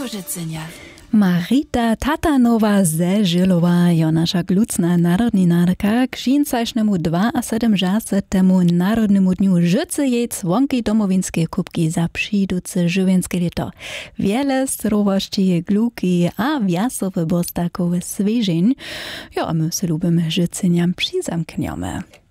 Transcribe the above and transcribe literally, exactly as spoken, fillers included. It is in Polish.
Oko życzenia. Marita Tatanowa ze Żylowa je nasza glucna narodninarka k dżincajšnemu dwudziestemu Narodnemu dniu życy jej dzwonki domowinskie kubki za przyjduce żywienskie lito. Wiele zdrowości, gluki a wiasowe bostakowe swieżeń. Ja, my se lubimy życeniam przyzamkniemy.